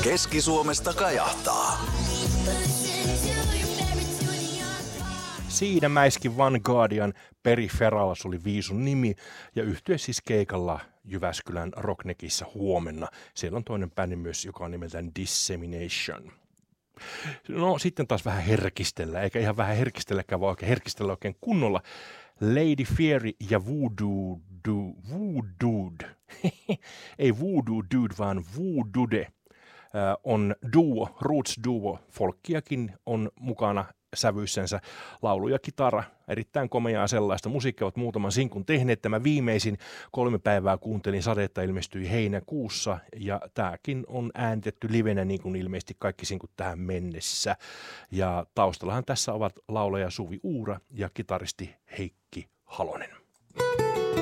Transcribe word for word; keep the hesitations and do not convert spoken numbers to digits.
Keski-Suomesta kajahtaa. Siinä mäiskin Vanguardian Peripherals oli viisun nimi ja yhtye siis keikalla Jyväskylän Rockneckissa huomenna. Siellä on toinen bändi myös, joka on nimeltään Dissemination. No sitten taas vähän herkistellä, eikä ihan vähän herkistelläkään, vaan oikein herkistellä oikein kunnolla. Lady Fairy ja Voodoo du, Voodoo, ei Voodoo Dude, vaan Voodoode on duo, roots duo, folkkiakin on mukana sävyissensä, laulu ja kitara, erittäin komeaa sellaista. Musiikkia ovat muutaman sinkun tehneet. Tämä viimeisin kolme päivää kuuntelin sadetta ilmestyi heinäkuussa ja tämäkin on äänitetty livenä niin kuin ilmeisesti kaikki sinkut tähän mennessä. Ja taustallahan tässä ovat laulaja Suvi Uura ja kitaristi Heikki Halonen.